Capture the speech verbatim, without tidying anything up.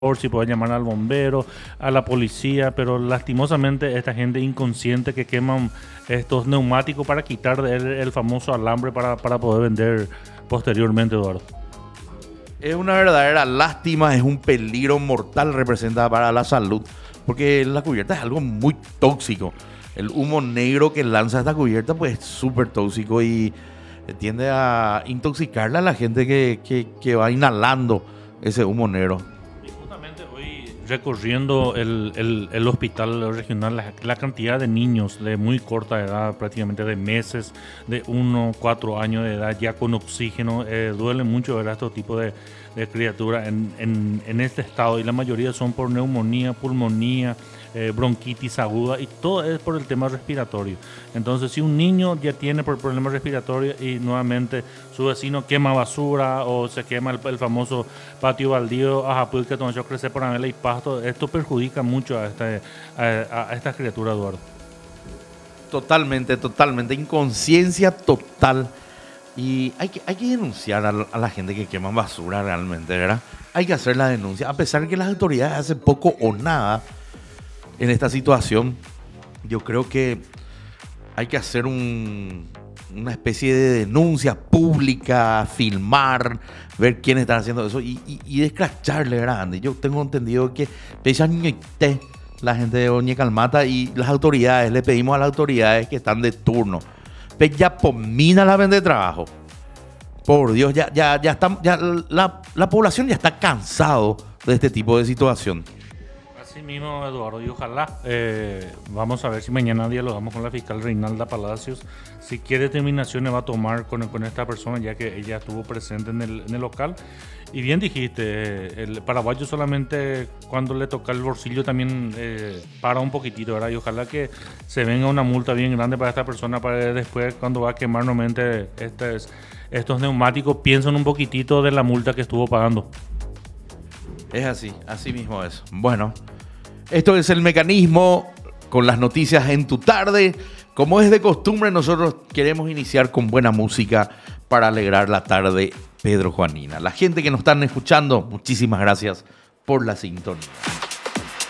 por si puede llamar al bombero, a la policía, pero lastimosamente esta gente inconsciente que queman estos neumáticos para quitar el, el famoso alambre para, para poder vender posteriormente, Eduardo. Es una verdadera lástima, es un peligro mortal representa para la salud, porque la cubierta es algo muy tóxico. El humo negro que lanza esta cubierta pues es súper tóxico y tiende a intoxicarle a la gente que, que, que va inhalando ese humo negro. Recorriendo el, el, el hospital regional, la, la cantidad de niños de muy corta edad, prácticamente de meses, de uno, cuatro años de edad, ya con oxígeno, eh, duele mucho ver a estos tipos de, de criaturas en, en, en este estado, y la mayoría son por neumonía, pulmonía, eh, bronquitis aguda, y todo es por el tema respiratorio. Entonces, si un niño ya tiene por problemas respiratorios y nuevamente su vecino quema basura o se quema el, el famoso patio baldío, ajá, pues que yo crecer por amela y pasto, esto perjudica mucho a, este, a, a esta criatura, Eduardo. Totalmente, totalmente, inconsciencia total. Y hay que, hay que denunciar a la, a la gente que quema basura realmente, ¿verdad? Hay que hacer la denuncia, a pesar de que las autoridades hacen poco o nada en esta situación. Yo creo que hay que hacer un, una especie de denuncia pública, filmar, ver quiénes están haciendo eso y, y, y descracharle, ¿verdad, Andy? Yo tengo entendido que la gente de Oñe Calmata y las autoridades, le pedimos a las autoridades que están de turno, pero ya pomina la vende de trabajo. Por Dios, ya, ya, ya, está, ya la, la población ya está cansado de este tipo de situación. Así mismo, Eduardo, y ojalá, eh, vamos a ver si mañana dialogamos con la fiscal Reinalda Palacios, si qué determinaciones va a tomar con, con esta persona, ya que ella estuvo presente en el, en el local. Y bien dijiste, el paraguayo solamente cuando le toca el bolsillo también eh, para un poquitito, ¿verdad? Y ojalá que se venga una multa bien grande para esta persona, para después cuando va a quemar nuevamente estos, estos neumáticos, piensen un poquitito de la multa que estuvo pagando. Es así, así mismo es. Bueno, esto es El Mecanismo con las noticias en tu tarde. Como es de costumbre, nosotros queremos iniciar con buena música para alegrar la tarde, Pedro Juanina. La gente que nos están escuchando, muchísimas gracias por la sintonía.